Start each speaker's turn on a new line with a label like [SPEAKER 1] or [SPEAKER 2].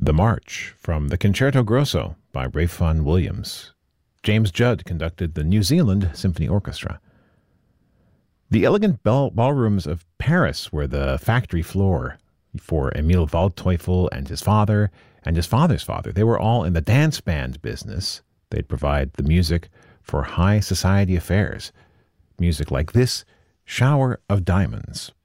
[SPEAKER 1] The March from the Concerto Grosso by Ralph Vaughan Williams. James Judd conducted the New Zealand Symphony Orchestra. The elegant ballrooms of Paris were the factory floor for Emil Waldteufel and his father's father. They were all in the dance band business. They'd provide the music for high society affairs. Music like this, Shower of Diamonds.